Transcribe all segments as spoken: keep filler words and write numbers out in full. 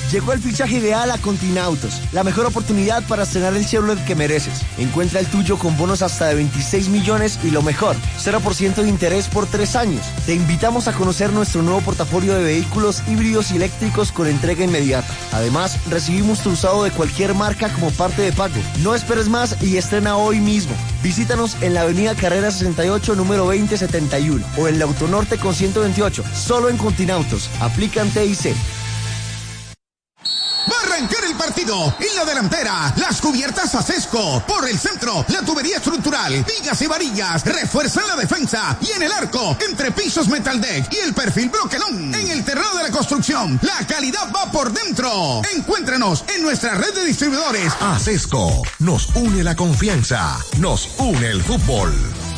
Llegó el fichaje ideal a Continautos, la mejor oportunidad para estrenar el Chevrolet que mereces. Encuentra el tuyo con bonos hasta de veintiséis millones y lo mejor, cero por ciento de interés por tres años. Te invitamos a conocer nuestro nuevo portafolio de vehículos híbridos y eléctricos con entrega inmediata. Además, recibimos tu usado de cualquier marca como parte de pago. No esperes más y estrena hoy mismo. Visítanos en la avenida Carrera sesenta y ocho, número veinte setenta y uno o en la Autonorte con ciento veintiocho, solo en Continautos. Aplican T I C. Va a arrancar el partido. En la delantera, las cubiertas Acesco. Por el centro, la tubería estructural, vigas y varillas refuerzan la defensa. Y en el arco, entre pisos Metaldeck y el perfil Bloquelón. En el terreno de la construcción, la calidad va por dentro. Encuéntranos en nuestra red de distribuidores. Acesco, nos une la confianza, nos une el fútbol.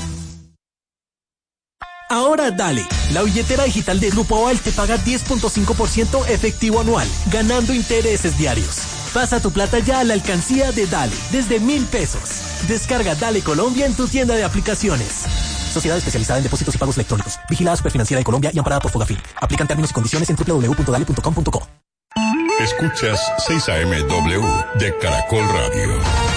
Ahora dale, la billetera digital de Grupo Aval te paga diez punto cinco por ciento efectivo anual, ganando intereses diarios. Pasa tu plata ya a la alcancía de Dale, desde mil pesos. Descarga Dale Colombia en tu tienda de aplicaciones. Sociedad especializada en depósitos y pagos electrónicos. Vigilada Superfinanciera de Colombia y amparada por Fogafín. Aplican términos y condiciones en doble u doble u doble u punto dale punto com punto co. Escuchas seis A M W de Caracol Radio.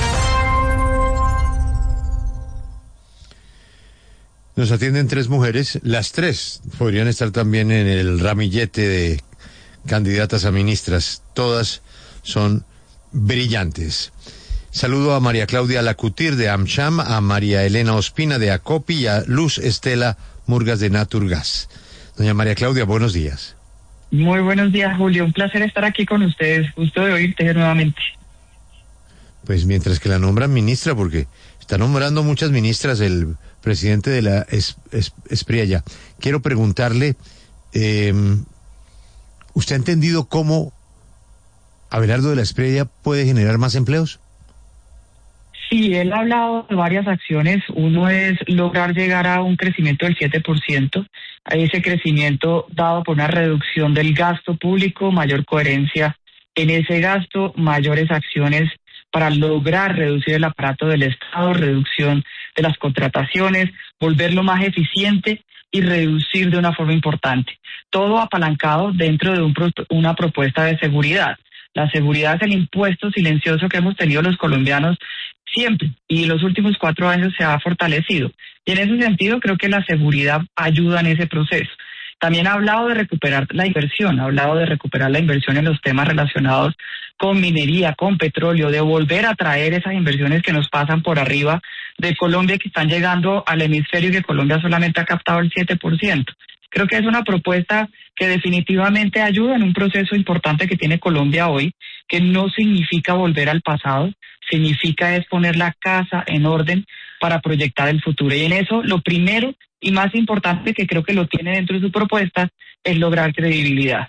Nos atienden tres mujeres, las tres podrían estar también en el ramillete de candidatas a ministras, todas son brillantes. Saludo a María Claudia Lacutir de AmCham, a María Elena Ospina de Acopi y a Luz Estela Murgas de Naturgas. Doña María Claudia, buenos días. Muy buenos días, Julio, un placer estar aquí con ustedes, gusto de oírte nuevamente. Pues mientras que la nombran ministra, porque está nombrando muchas ministras el presidente de la es, es, Espriella. Quiero preguntarle, eh, ¿usted ha entendido cómo Abelardo de la Espriella puede generar más empleos? Sí, él ha hablado de varias acciones. Uno es lograr llegar a un crecimiento del siete por ciento. A ese crecimiento dado por una reducción del gasto público, mayor coherencia en ese gasto, mayores acciones para lograr reducir el aparato del Estado, reducción de las contrataciones, volverlo más eficiente y reducir de una forma importante. Todo apalancado dentro de un pro- una propuesta de seguridad. La seguridad es el impuesto silencioso que hemos tenido los colombianos siempre y en los últimos cuatro años se ha fortalecido. Y en ese sentido creo que la seguridad ayuda en ese proceso. También ha hablado de recuperar la inversión, ha hablado de recuperar la inversión en los temas relacionados con minería, con petróleo, de volver a traer esas inversiones que nos pasan por arriba de Colombia, que están llegando al hemisferio y que Colombia solamente ha captado el siete por ciento. Creo que es una propuesta que definitivamente ayuda en un proceso importante que tiene Colombia hoy, que no significa volver al pasado, significa es poner la casa en orden para proyectar el futuro. Y en eso, lo primero y más importante que creo que lo tiene dentro de su propuesta es lograr credibilidad.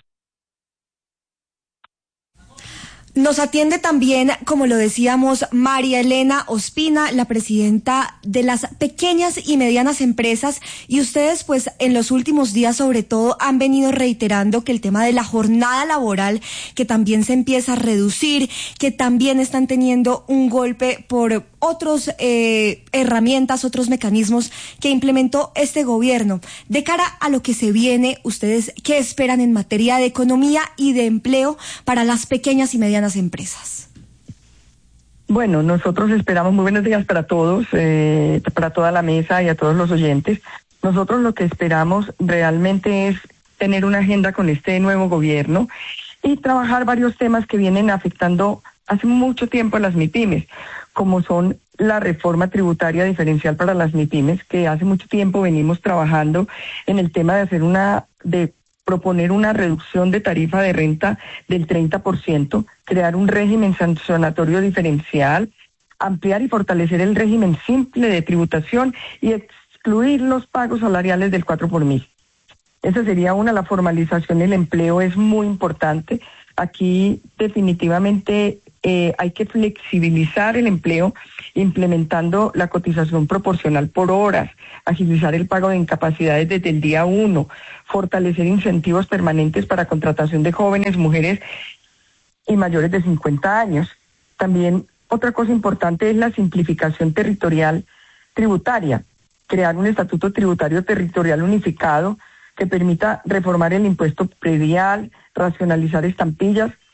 Nos atiende también, como lo decíamos, María Elena Ospina, la presidenta de las pequeñas y medianas empresas, y ustedes pues en los últimos días sobre todo han venido reiterando que el tema de la jornada laboral, que también se empieza a reducir, que también están teniendo un golpe por otros eh, herramientas, otros mecanismos que implementó este gobierno. De cara a lo que se viene, ¿ustedes qué esperan en materia de economía y de empleo para las pequeñas y medianas empresas? Bueno, nosotros esperamos, muy buenos días para todos, eh, para toda la mesa y a todos los oyentes. Nosotros lo que esperamos realmente es tener una agenda con este nuevo gobierno y trabajar varios temas que vienen afectando hace mucho tiempo a las MIPYMES, como son la reforma tributaria diferencial para las MIPYMES, que hace mucho tiempo venimos trabajando en el tema de hacer una, de proponer una reducción de tarifa de renta del treinta por ciento, crear un régimen sancionatorio diferencial, ampliar y fortalecer el régimen simple de tributación y excluir los pagos salariales del cuatro por mil. Esa sería una, la formalización del empleo es muy importante. Aquí definitivamente eh, hay que flexibilizar el empleo implementando la cotización proporcional por horas, agilizar el pago de incapacidades desde el día uno, fortalecer incentivos permanentes para contratación de jóvenes, mujeres y mayores de cincuenta años. También otra cosa importante es la simplificación territorial tributaria, crear un estatuto tributario territorial unificado que permita reformar el impuesto predial, racionalizar estampillas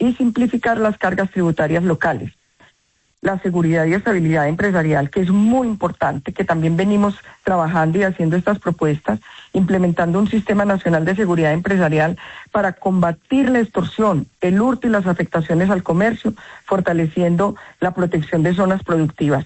y simplificar las cargas tributarias locales. La seguridad y estabilidad empresarial, que es muy importante, que también venimos trabajando y haciendo estas propuestas, implementando un sistema nacional de seguridad empresarial para combatir la extorsión, el hurto y las afectaciones al comercio, fortaleciendo la protección de zonas productivas.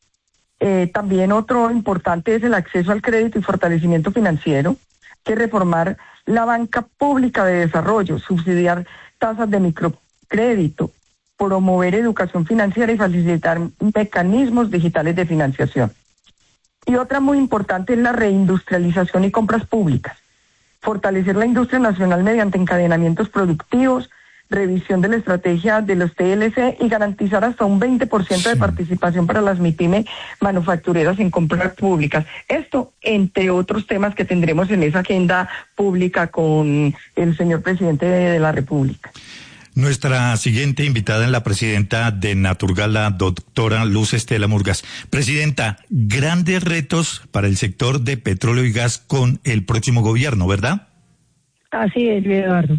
Eh, también otro importante es el acceso al crédito y fortalecimiento financiero, que reformar la banca pública de desarrollo, subsidiar tasas de microcrédito, promover educación financiera y facilitar mecanismos digitales de financiación. Y otra muy importante es la reindustrialización y compras públicas. Fortalecer la industria nacional mediante encadenamientos productivos, revisión de la estrategia de los T L C y garantizar hasta un veinte por ciento de participación para las MIPYME manufactureras en compras públicas. Esto, entre otros temas que tendremos en esa agenda pública con el señor presidente de la República. Nuestra siguiente invitada es la presidenta de Naturgal, la doctora Luz Estela Murgas. Presidenta, grandes retos para el sector de petróleo y gas con el próximo gobierno, ¿verdad? Así es, Eduardo.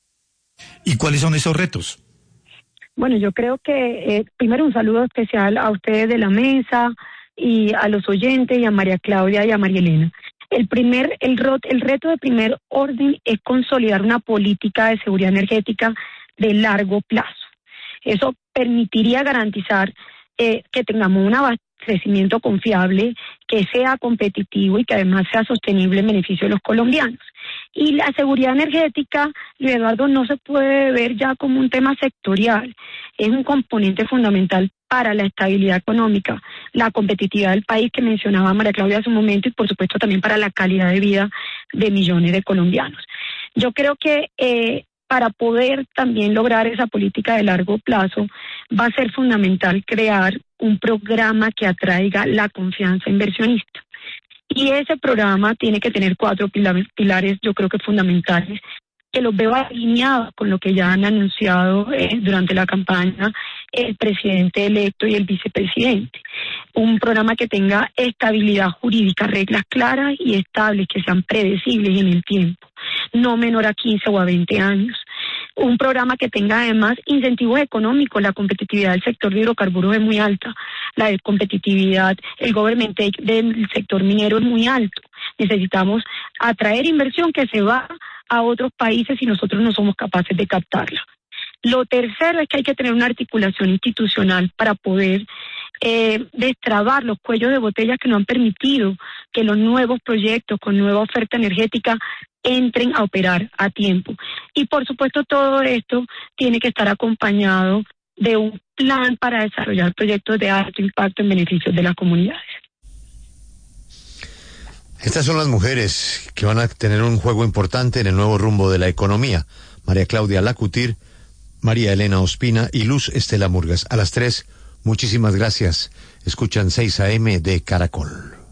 ¿Y cuáles son esos retos? Bueno, yo creo que eh, primero un saludo especial a ustedes de la mesa y a los oyentes y a María Claudia y a María Elena. El primer, el, el reto de primer orden es consolidar una política de seguridad energética de largo plazo. Eso permitiría garantizar eh, que tengamos un abastecimiento confiable, que sea competitivo y que además sea sostenible en beneficio de los colombianos. Y la seguridad energética, Luis Eduardo, no se puede ver ya como un tema sectorial, es un componente fundamental para la estabilidad económica, la competitividad del país que mencionaba María Claudia hace un momento y por supuesto también para la calidad de vida de millones de colombianos. Yo creo que eh, para poder también lograr esa política de largo plazo va a ser fundamental crear un programa que atraiga la confianza inversionista. Y ese programa tiene que tener cuatro pilares, yo creo que fundamentales, que los veo alineados con lo que ya han anunciado eh, durante la campaña el presidente electo y el vicepresidente. Un programa que tenga estabilidad jurídica, reglas claras y estables, que sean predecibles en el tiempo, no menor a quince o a veinte años. Un programa que tenga además incentivos económicos. La competitividad del sector de hidrocarburos es muy alta, la de competitividad, el government take del sector minero es muy alto. Necesitamos atraer inversión que se va a otros países y nosotros no somos capaces de captarla. Lo tercero es que hay que tener una articulación institucional para poder eh, destrabar los cuellos de botella que no han permitido que los nuevos proyectos con nueva oferta energética entren a operar a tiempo. Y por supuesto todo esto tiene que estar acompañado de un plan para desarrollar proyectos de alto impacto en beneficio de las comunidades. Estas son las mujeres que van a tener un juego importante en el nuevo rumbo de la economía. María Claudia Lacutir, María Elena Ospina y Luz Estela Murgas. A las tres, muchísimas gracias. Escuchan seis A M de Caracol.